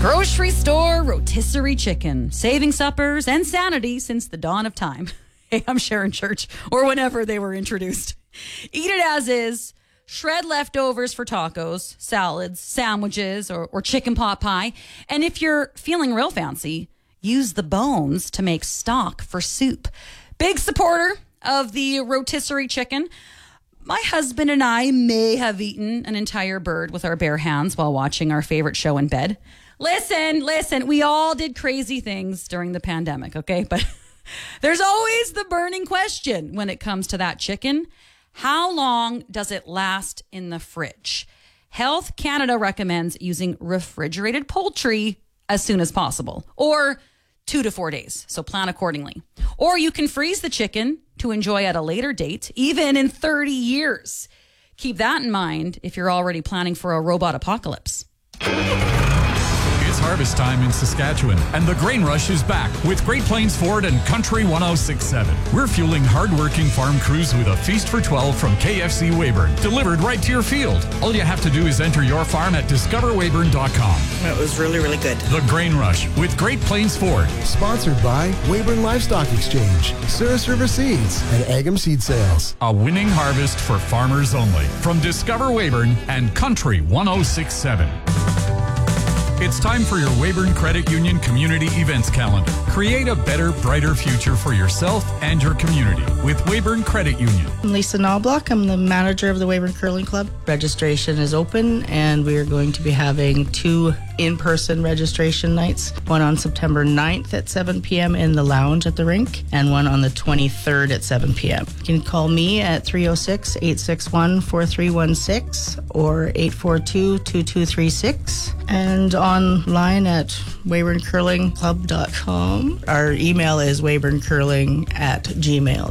Grocery store rotisserie chicken, saving suppers and sanity since the dawn of time. Hey, I'm Sharon Church, or whenever they were introduced. Eat it as is. Shred leftovers for tacos, salads, sandwiches, or chicken pot pie. And if you're feeling real fancy, use the bones to make stock for soup. Big supporter of the rotisserie chicken. My husband and I may have eaten an entire bird with our bare hands while watching our favorite show in bed. Listen, we all did crazy things during the pandemic, okay? But there's always the burning question when it comes to that chicken. How long does it last in the fridge? Health Canada recommends using refrigerated poultry as soon as possible, or 2 to 4 days, so plan accordingly. Or you can freeze the chicken to enjoy at a later date, even in 30 years. Keep that in mind if you're already planning for a robot apocalypse. It's harvest time in Saskatchewan, and the grain rush is back with Great Plains Ford and Country 1067. We're fueling hard-working farm crews with a feast for 12 from KFC Weyburn, delivered right to your field. All you have to do is enter your farm at discoverweyburn.com. It was really, really good. The Grain Rush with Great Plains Ford. Sponsored by Weyburn Livestock Exchange, Souris River Seeds, and Agam Seed Sales. A winning harvest for farmers only. From Discover Weyburn and Country 1067. It's time for your Weyburn Credit Union Community Events Calendar. Create a better, brighter future for yourself and your community with Weyburn Credit Union. I'm Lisa Knobloch. I'm the manager of the Weyburn Curling Club. Registration is open, and we are going to be having 2 in-person registration nights, one on September 9th at 7 p.m. in the lounge at the rink, and one on the 23rd at 7 p.m. You can call me at 306-861-4316 or 842-2236, and online at weyburncurlingclub.com. Our email is weyburncurling@gmail.com.